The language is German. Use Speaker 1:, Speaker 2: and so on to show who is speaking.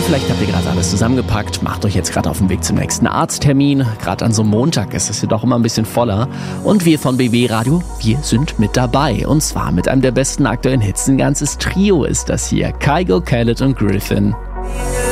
Speaker 1: vielleicht habt ihr gerade alles zusammengepackt, macht euch jetzt gerade auf den Weg zum nächsten Arzttermin. Gerade an so einem Montag ist es ja doch immer ein bisschen voller. Und wir von BB Radio, wir sind mit dabei. Und zwar mit einem der besten aktuellen Hits. Ein ganzes Trio ist das hier. Kygo, Khaled und Griffin.